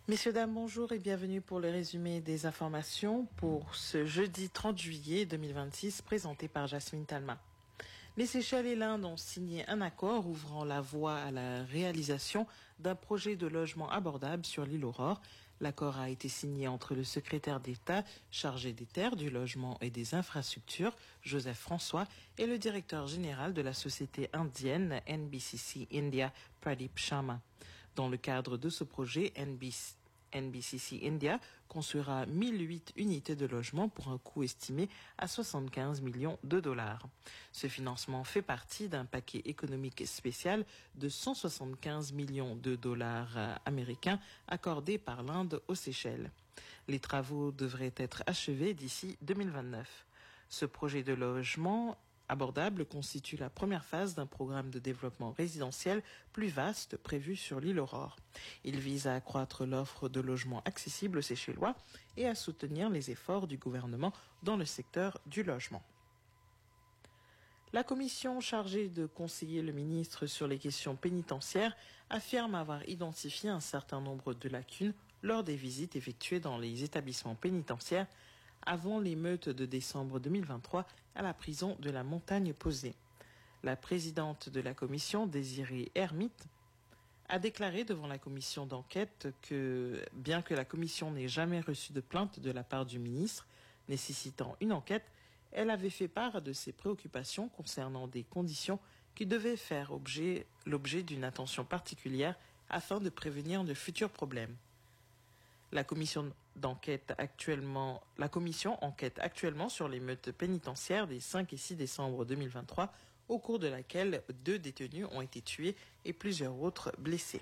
Messieurs, dames, bonjour et bienvenue pour le résumé des informations pour ce jeudi 30 juillet 2026 présenté par Jasmine Talma. Les Seychelles et l'Inde ont signé un accord ouvrant la voie à la réalisation d'un projet de logement abordable sur l'île Aurore. L'accord a été signé entre le secrétaire d'État chargé des terres, du logement et des infrastructures, Joseph François, et le directeur général de la société indienne NBCC India, Pradeep Sharma. Dans le cadre de ce projet, NBCC India construira 1008 unités de logement pour un coût estimé à 75 millions de dollars. Ce financement fait partie d'un paquet économique spécial de 175 millions de dollars américains accordé par l'Inde aux Seychelles. Les travaux devraient être achevés d'ici 2029. Ce projet de logement abordable constitue la première phase d'un programme de développement résidentiel plus vaste prévu sur l'île Aurore. Il vise à accroître l'offre de logements accessibles aux Seychellois et à soutenir les efforts du gouvernement dans le secteur du logement. La commission chargée de conseiller le ministre sur les questions pénitentiaires affirme avoir identifié un certain nombre de lacunes lors des visites effectuées dans les établissements pénitentiaires avant l'émeute de décembre 2023 à la prison de la Montagne Posée. La présidente de la commission, Désirée Hermite, a déclaré devant la commission d'enquête que, bien que la commission n'ait jamais reçu de plainte de la part du ministre nécessitant une enquête, elle avait fait part de ses préoccupations concernant des conditions qui devaient faire l'objet d'une attention particulière afin de prévenir de futurs problèmes. La commission enquête actuellement sur l'émeute pénitentiaire des 5 et 6 décembre 2023, au cours de laquelle 2 détenus ont été tués et plusieurs autres blessés.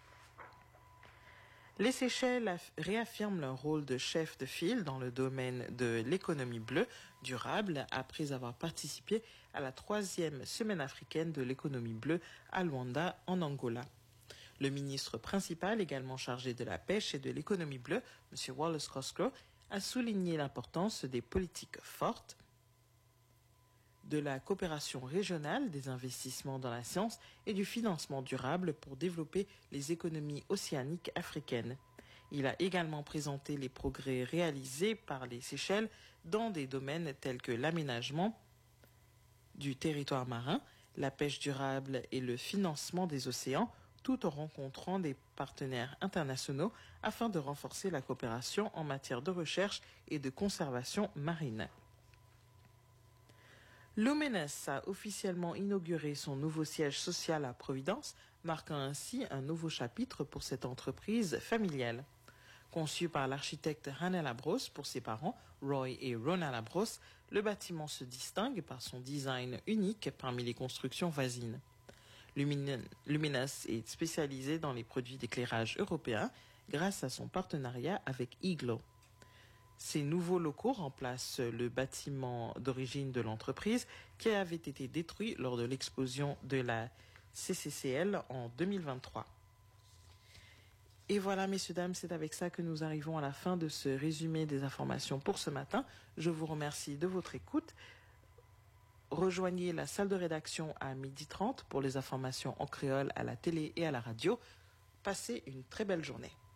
Les Seychelles réaffirment leur rôle de chef de file dans le domaine de l'économie bleue durable après avoir participé à la 3e semaine africaine de l'économie bleue à Luanda, en Angola. Le ministre principal, également chargé de la pêche et de l'économie bleue, M. Wallace Cosgrove, a souligné l'importance des politiques fortes, de la coopération régionale, des investissements dans la science et du financement durable pour développer les économies océaniques africaines. Il a également présenté les progrès réalisés par les Seychelles dans des domaines tels que l'aménagement du territoire marin, la pêche durable et le financement des océans, tout en rencontrant des partenaires internationaux afin de renforcer la coopération en matière de recherche et de conservation marine. Luminous a officiellement inauguré son nouveau siège social à Providence, marquant ainsi un nouveau chapitre pour cette entreprise familiale. Conçu par l'architecte Hannah Labros pour ses parents, Roy et Rona Labros, le bâtiment se distingue par son design unique parmi les constructions voisines. Luminous est spécialisé dans les produits d'éclairage européens grâce à son partenariat avec Iglo. Ces nouveaux locaux remplacent le bâtiment d'origine de l'entreprise qui avait été détruit lors de l'explosion de la CCCL en 2023. Et voilà, messieurs, dames, c'est avec ça que nous arrivons à la fin de ce résumé des informations pour ce matin. Je vous remercie de votre écoute. Rejoignez la salle de rédaction à 12h30 pour les informations en créole à la télé et à la radio. Passez une très belle journée.